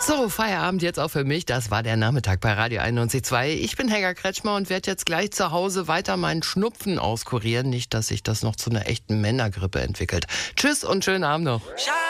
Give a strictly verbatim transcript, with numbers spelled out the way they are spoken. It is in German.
So, Feierabend jetzt auch für mich. Das war der Nachmittag bei Radio einundneunzig Komma zwei. Ich bin Helga Kretschmer und werde jetzt gleich zu Hause weiter meinen Schnupfen auskurieren. Nicht, dass sich das noch zu einer echten Männergrippe entwickelt. Tschüss und schönen Abend noch.